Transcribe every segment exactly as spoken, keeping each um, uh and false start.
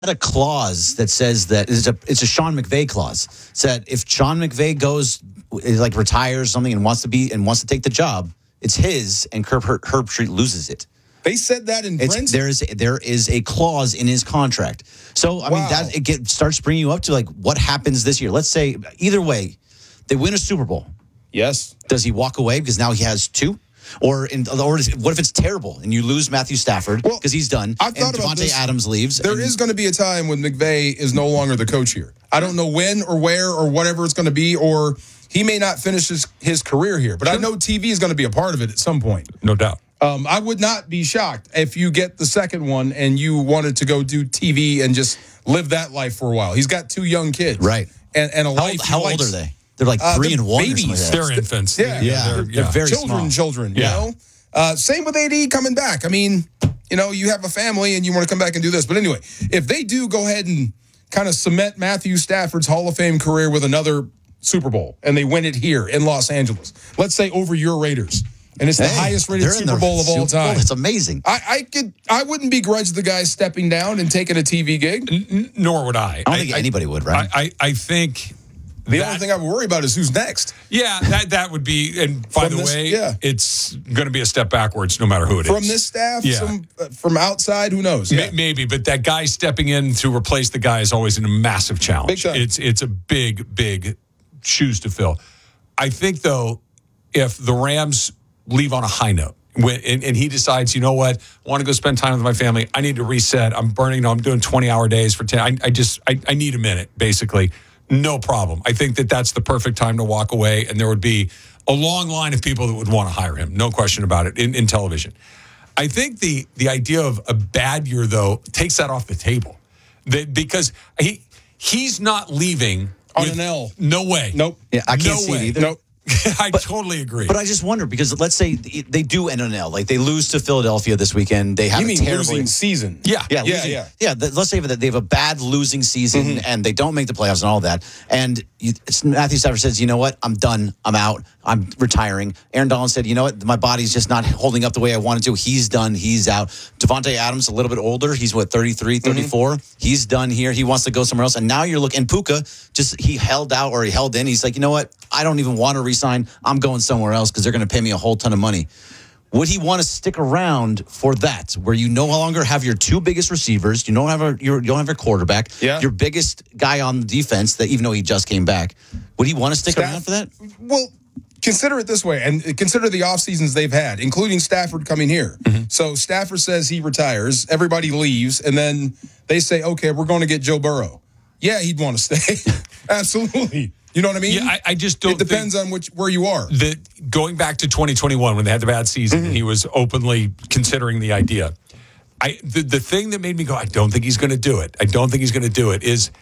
a clause that says that it's a it's a Sean McVay clause. Said if Sean McVay goes like retires or something and wants to be and wants to take the job, it's his, and Herb, Herb, Herb Street loses it. They said that in it's, print. There is there is a clause in his contract. So I wow. mean that it get, starts bringing you up to like what happens this year. Let's say either way, they win a Super Bowl. Yes. Does he walk away because now he has two? Or, in, or what if it's terrible and you lose Matthew Stafford because well, he's done I've thought and about Devontae this. Adams leaves? There and, is going to be a time when McVay is no longer the coach here. I don't know when or where or whatever it's going to be, or he may not finish his, his career here. But sure. I know T V is going to be a part of it at some point. No doubt. Um, I would not be shocked if you get the second one and you wanted to go do T V and just live that life for a while. He's got two young kids. Right. And, and a how, life. How old are they? They're like three uh, they're and one. Babies. Like they're infants. Yeah. Yeah. yeah. They're, they're yeah. very children, small. children, you yeah. know? Uh, same with A D coming back. I mean, you know, you have a family and you want to come back and do this. But anyway, if they do go ahead and kind of cement Matthew Stafford's Hall of Fame career with another Super Bowl and they win it here in Los Angeles, let's say over your Raiders, and it's hey, the highest rated Super Bowl of all time. It's amazing. I, I could, I wouldn't begrudge the guy stepping down and taking a T V gig. N- n- nor would I. I don't I, think I, anybody would, right? I, I, I think... The that, only thing I would worry about is who's next. Yeah, that that would be, and by from the this, way, yeah. it's going to be a step backwards no matter who it from is. From this staff, yeah. some, uh, from outside, who knows? Yeah. Maybe, but that guy stepping in to replace the guy is always a massive challenge. Big time. It's, it's a big, big shoes to fill. I think, though, if the Rams leave on a high note, When, and, and he decides, you know what, I want to go spend time with my family. I need to reset. I'm burning, you know, I'm doing twenty-hour days for ten. I, I just, I, I need a minute, basically. No problem. I think that that's the perfect time to walk away, and there would be a long line of people that would want to hire him. No question about it in, in television. I think the the idea of a bad year, though, takes that off the table. That, because he he's not leaving on with, an L. No way. Nope. Yeah, I can't no see way. it either. Nope. I but, totally agree. But I just wonder, because let's say they do end on an L. Like they lose to Philadelphia this weekend. They have you mean a terrible losing season. Yeah. Yeah. Yeah. Losing, yeah. yeah. The, let's say that they have a bad losing season mm-hmm. and they don't make the playoffs and all that. And you, it's, Matthew Stafford says, you know what? I'm done. I'm out. I'm retiring. Aaron Donald said, you know what? My body's just not holding up the way I wanted to. He's done. He's out. Devontae Adams, a little bit older. He's what, thirty-three, thirty-four? Mm-hmm. He's done here. He wants to go somewhere else. And now you're looking, and Puka, just he held out or he held in. He's like, you know what? I don't even want to resign. I'm going somewhere else because they're going to pay me a whole ton of money. Would he want to stick around for that, where you no longer have your two biggest receivers, you don't have a you don't have your quarterback, yeah. your biggest guy on defense, that even though he just came back, would he want to stick Staff- around for that? Well, consider it this way, and consider the off seasons they've had, including Stafford coming here. Mm-hmm. So Stafford says he retires, everybody leaves, and then they say, okay, we're going to get Joe Burrow. Yeah, he'd want to stay. Absolutely. You know what I mean? Yeah, I, I just don't. It depends on which where you are. The, going back to twenty twenty-one when they had the bad season, mm-hmm. he was openly considering the idea. I the, the thing that made me go, I don't think he's going to do it. I don't think he's going to do it. Is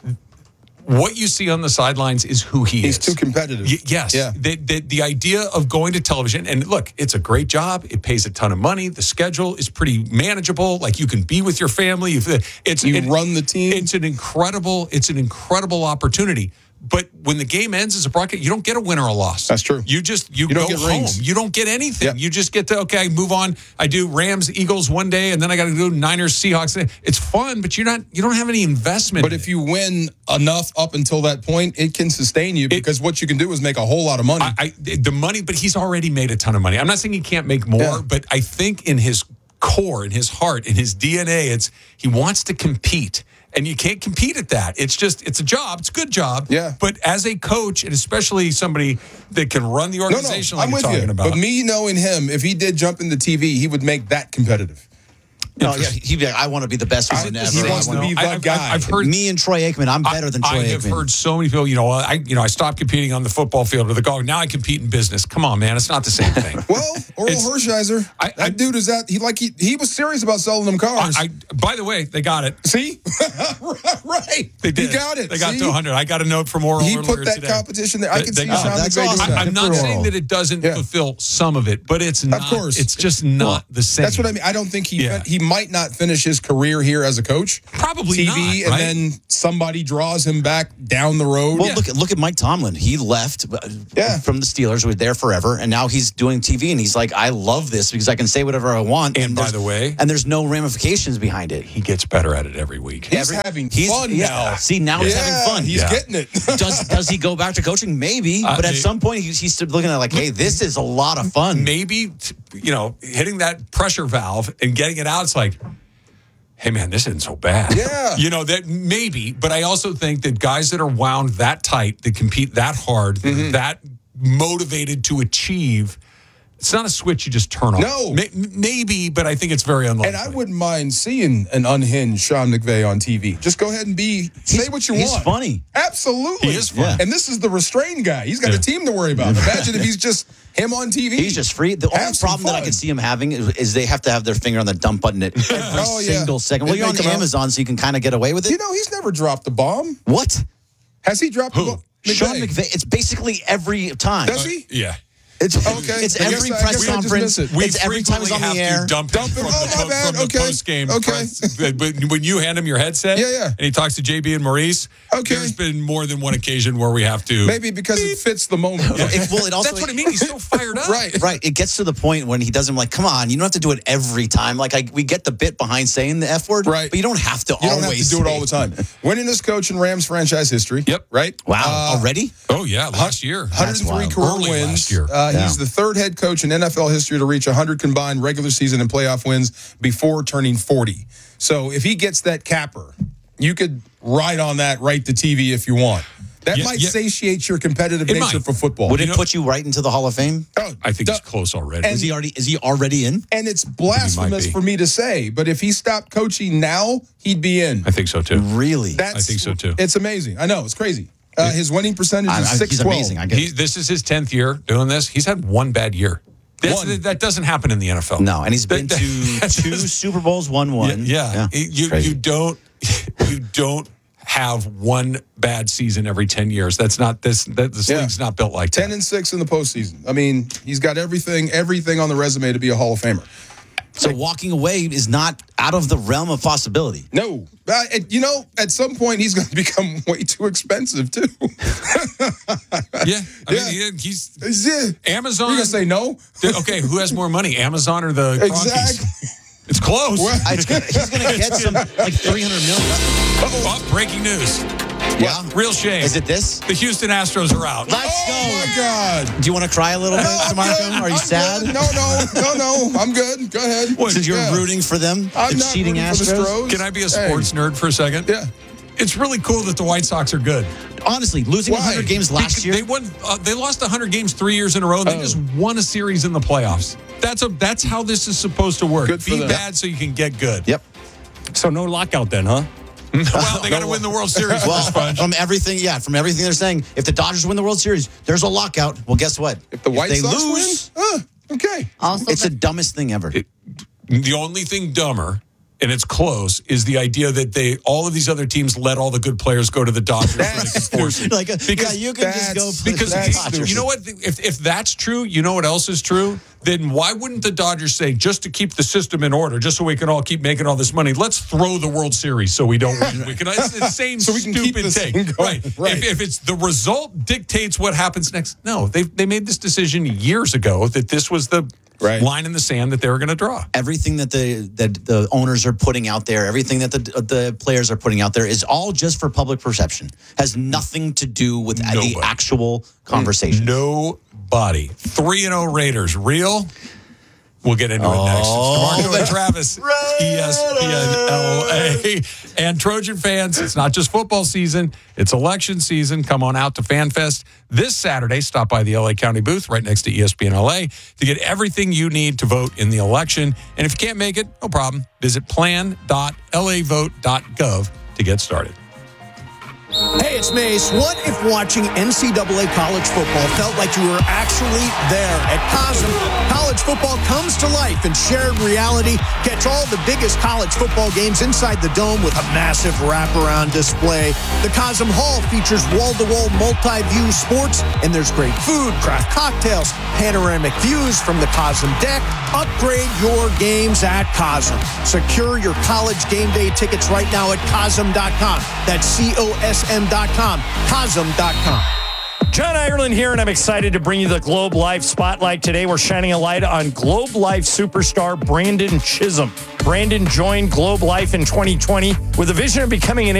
what you see on the sidelines is who he he's is. He's too competitive. Y- yes. Yeah. The, the, the idea of going to television, and look, it's a great job. It pays a ton of money. The schedule is pretty manageable. Like you can be with your family. It's you it, run the team. It's an incredible. It's an incredible opportunity. But when the game ends as a broadcast, you don't get a win or a loss. That's true. You just you, you go don't get home. rings. You don't get anything. Yep. You just get to okay, move on. I do Rams, Eagles one day, and then I got to do Niners, Seahawks. It's fun, but you're not. You don't have any investment. But if you win enough up until that point, it can sustain you because it, what you can do is make a whole lot of money. I, I, the money, but he's already made a ton of money. I'm not saying he can't make more, yeah. but I think in his core, in his heart, in his D N A, it's he wants to compete. And you can't compete at that. It's just, it's a job. It's a good job. Yeah. But as a coach, and especially somebody that can run the organization no, no, like I'm you're with talking you. about. But me knowing him, if he did jump into T V, he would make that competitive. No, yeah, he'd be like, I want to be the best season ever. He wants to be the I've, guy. I've heard me and Troy Aikman. I'm better than Troy I, I Aikman. have heard so many people. You know, I you know I stopped competing on the football field or the golf. Now I compete in business. Come on, man, it's not the same thing. Well, Oral Hershiser, I, that I, dude is that he like he he was serious about selling them cars. I, I, by the way, they got it. See, right? They did. He got it. They got see? to one hundred. I got a note from Oral. He earlier put that today. competition there. I They- can they see got Sean it. That's McVay awesome. doing I, that. I'm not Good for saying Oral. that it doesn't Yeah. fulfill some of it, but it's not. Of course, It's just not well, the same. That's what I mean. I don't think he Yeah. he might not finish his career here as a coach. Probably T V, not, and right? then somebody draws him back down the road. Well, Yeah. look at look at Mike Tomlin. He left uh, Yeah. from the Steelers, was there forever, and now he's doing T V, and he's like, I love this because I can say whatever I want. And by there's- the way- and there's no ramifications behind it. He gets better at it every week. He's having He's fun yeah, now. See, now he's Yeah, having fun. He's Yeah. getting it. does does he go back to coaching? Maybe, Uh, but at may- some point he's, he's looking at it like, hey, this is a lot of fun. Maybe, t- you know, hitting that pressure valve and getting it out, it's like, hey, man, this isn't so bad. Yeah. You know, that maybe, but I also think that guys that are wound that tight, that compete that hard, Mm-hmm. that motivated to achieve, it's not a switch you just turn on. No. May- maybe, but I think it's very unlikely. And I wouldn't mind seeing an unhinged Sean McVay on T V. Just go ahead and be say what you he's want. funny. Absolutely. He is funny. Yeah. And this is the restrained guy. He's got Yeah. a team to worry about. Imagine if he's just him on T V. He's just free. The only Have some problem that I fun. can see him having is, is they have to have their finger on the dump button at every Oh, yeah. single second. Well, Didn't you're on they come out- Amazon, so you can kind of get away with it. You know, he's never dropped a bomb. What? Has he dropped Who? a bomb? Sean McVay. It's basically every time. Does he? Yeah. It's Okay. It's I guess every I- I press guess I just conference. miss it. We It's every time he's on frequently the have air. to dump, Dump him him? from Oh, the, my po- bad. from the Okay. post-game Okay. press. But but when you hand him your headset Yeah, yeah. and he talks to J B and Maurice, Okay. there's been more than one occasion where we have to. Maybe because it fits the moment. It- well, it also That's what I mean. He's so fired up. Right. Right. It gets to the point when he doesn't like, come on, you don't have to do it every time. Like, I, we get the bit behind saying the F word, Right. but you don't have to You don't always have to do it say all the time. Winningest coach in Rams franchise history. Yep. Right? Wow. Uh, Already? Oh, yeah. Last year. one hundred three wild. career Early wins. last year. Uh, Yeah. He's the third head coach in N F L history to reach one hundred combined regular season and playoff wins before turning forty. So if he gets that capper, you could ride on that right to T V if you want. That Yeah, might yeah. satiate your competitive It nature might. for football. Would it You know- put you right into the Hall of Fame? Oh, I think duh. he's close already. And- Is he already? Is he already in? And it's blasphemous be. for me to say, but if he stopped coaching now, he'd be in. I think so, too. Really? That's, I think so, too. It's amazing. I know. It's crazy. Uh, his winning percentage I- I- is he's six twelve. amazing. I get He, it. this is his tenth year doing this. He's had one bad year. That's, One. That doesn't happen in the N F L. No, and he's been That- to that- two Super Bowls, won one. Yeah, you Crazy. you don't you don't have one bad season every ten years. That's not this. That this Yeah. league's not built like ten that. and six in the postseason. I mean, he's got everything, everything on the resume to be a Hall of Famer. So walking away is not out of the realm of possibility. No, uh, and, you know, at some point he's going to become way too expensive too. Yeah, I Yeah. mean, he- he's Yeah. Amazon. You're gonna say no? Okay, who has more money, Amazon or the Cronkies? Exactly. It's close. Well- It's gonna, he's going to get some like three hundred million. Oh, breaking news. Yeah. Real shame. Is it this? The Houston Astros are out. Let's Oh go. my God! Do you want to cry a little bit, No, I'm DeMarco? good. Are you I'm sad? good. No, no, no, no. I'm good. Go ahead. Since you're Yeah. rooting for them, I'm the not cheating rooting for the Astros. Stros. Can I be a Hey. sports nerd for a second? Yeah. It's really cool that the White Sox are good. Honestly, losing Why? one hundred games last Because year. They won. Uh, they lost one hundred games three years in a row. And they Oh. just won a series in the playoffs. That's a. That's how this is supposed to work. Good for Be them. bad so you can get good. Yep. So no lockout then, huh? Well, they got to win the World Series. Well, first, Sponge. from everything, yeah, from everything they're saying, if the Dodgers win the World Series, there's a lockout. Well, guess what? If the White they Sox lose, win, uh, okay. Also, it's the- the dumbest thing ever. The only thing dumber, and it's close, is the idea that they all of these other teams let all the good players go to the Dodgers. so they can That's force it. like, uh, Because- yeah, you can just go that's- play Because for the That's you- Dodgers. you know what? If if that's true, you know what else is true? Then why wouldn't the Dodgers say, just to keep the system in order, just so we can all keep making all this money, let's throw the World Series so we don't win. We can, it's the same So we can keep stupid this take. thing going. Right. Right. If, if it's the result dictates what happens next. No, they they made this decision years ago that this was the Right. line in the sand that they were going to draw. Everything that the that the owners are putting out there, everything that the the players are putting out there, is all just for public perception. Has nothing to do with Nobody. the actual conversation. Nobody. three and oh Raiders. Real? We'll get into it next. Oh, It's DeMarco and Travis, E S P N L A. And Trojan fans, it's not just football season, it's election season. Come on out to FanFest this Saturday. Stop by the L A County booth right next to E S P N L A to get everything you need to vote in the election. And if you can't make it, no problem. Visit plan dot l a vote dot gov to get started. Hey, it's Mace. What if watching N C double A college football felt like you were actually there? At Cosm, college football comes to life in shared reality. Catch all the biggest college football games inside the dome with a massive wraparound display. The Cosm Hall features wall-to-wall multi-view sports, and there's great food, craft cocktails, panoramic views from the Cosm deck. Upgrade your games at Cosm. Secure your college game day tickets right now at Cosm dot com. That's C O S M dot com. Cosm dot com. John Ireland here, and I'm excited to bring you the Globe Life Spotlight. Today, we're shining a light on Globe Life superstar Brandon Chisholm. Brandon joined Globe Life in twenty twenty with a vision of becoming an